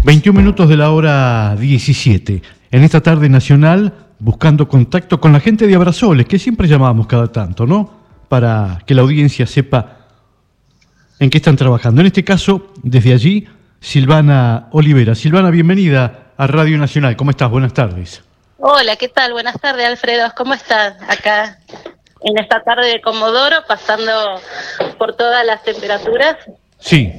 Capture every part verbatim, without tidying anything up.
veintiún minutos de la hora diecisiete. En esta tarde nacional, buscando contacto con la gente de Abrazoles, que siempre llamamos cada tanto, ¿no? Para que la audiencia sepa en qué están trabajando. En este caso, desde allí, Silvana Olivera. Silvana, bienvenida a Radio Nacional. ¿Cómo estás? Buenas tardes. Hola, ¿qué tal? Buenas tardes, Alfredo. ¿Cómo estás? Acá en esta tarde de Comodoro, pasando por todas las temperaturas. Sí.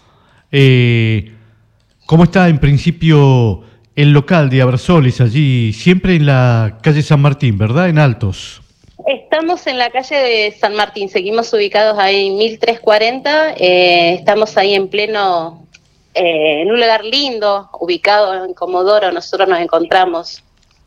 Eh, ¿Cómo está en principio el local de Abrazoles allí? Siempre en la calle San Martín, ¿verdad? En Altos. Estamos en la calle de San Martín, seguimos ubicados ahí en mil trescientos cuarenta, eh, estamos ahí en pleno, eh, en un lugar lindo, ubicado en Comodoro, nosotros nos encontramos.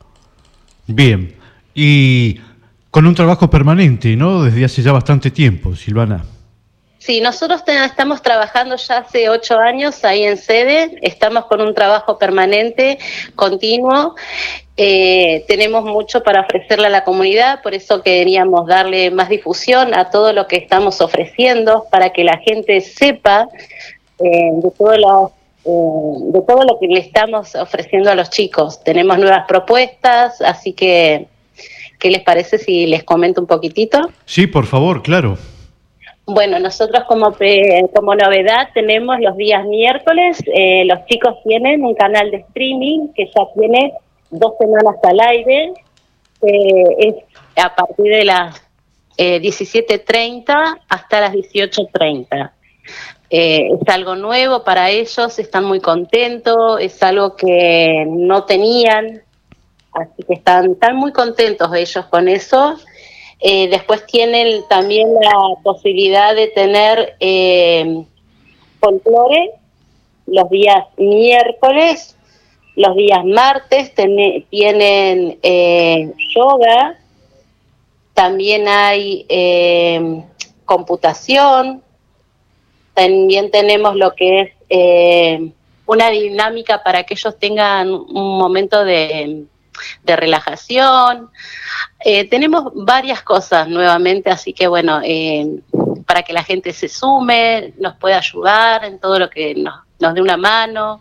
Bien, y con un trabajo permanente, ¿no? Desde hace ya bastante tiempo, Silvana. Sí, nosotros te, estamos trabajando ya hace ocho años ahí en sede, estamos con un trabajo permanente, continuo, eh, tenemos mucho para ofrecerle a la comunidad, por eso queríamos darle más difusión a todo lo que estamos ofreciendo, para que la gente sepa eh, de, todo lo, eh, de todo lo que le estamos ofreciendo a los chicos. Tenemos nuevas propuestas, así que, ¿qué les parece si les comento un poquitito? Sí, por favor, claro. Bueno, nosotros como como novedad tenemos los días miércoles, eh, los chicos tienen un canal de streaming que ya tiene dos semanas al aire, eh, es a partir de las eh, diecisiete treinta hasta las dieciocho treinta. Eh, es algo nuevo para ellos, están muy contentos, es algo que no tenían, así que están, están muy contentos ellos con eso. Eh, después tienen también la posibilidad de tener eh, folclore los días miércoles, los días martes ten, tienen eh, yoga, también hay eh, computación, también tenemos lo que es eh, una dinámica para que ellos tengan un momento de, de relajación. Eh, tenemos varias cosas nuevamente, así que bueno, eh, para que la gente se sume, nos pueda ayudar en todo lo que nos, nos dé una mano.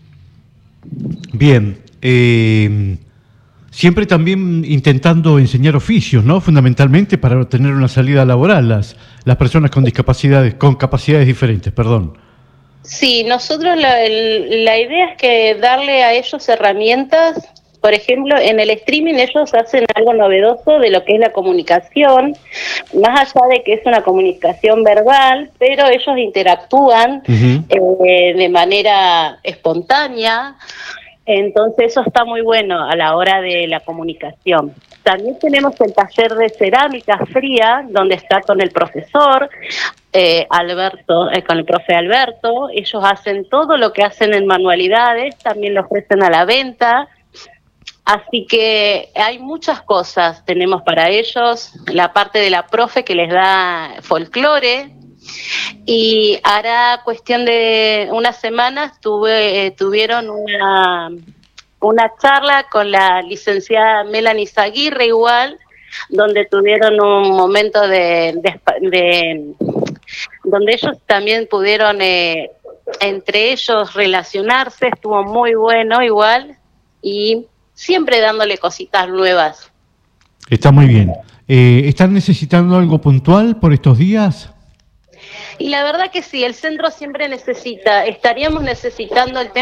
Bien, eh, siempre también intentando enseñar oficios, ¿no? Fundamentalmente para tener una salida laboral, las, las personas con discapacidades, con capacidades diferentes, perdón. Sí, nosotros la, la idea es que darle a ellos herramientas. Por ejemplo, en el streaming ellos hacen algo novedoso de lo que es la comunicación, más allá de que es una comunicación verbal, pero ellos interactúan uh-huh. eh, de manera espontánea, entonces eso está muy bueno a la hora de la comunicación. También tenemos el taller de cerámica fría, donde está con el profesor eh, Alberto, eh, con el profe Alberto. Ellos hacen todo lo que hacen en manualidades, también lo ofrecen a la venta. Así que hay muchas cosas, tenemos para ellos, la parte de la profe que les da folclore, y hará cuestión de unas semanas tuve, eh, tuvieron una, una charla con la licenciada Melanie Zaguirre igual, donde tuvieron un momento de, de, de donde ellos también pudieron eh, entre ellos relacionarse, estuvo muy bueno igual, y siempre dándole cositas nuevas. Está muy bien. Eh, ¿Están necesitando algo puntual por estos días? Y la verdad que sí, el centro siempre necesita, estaríamos necesitando el tema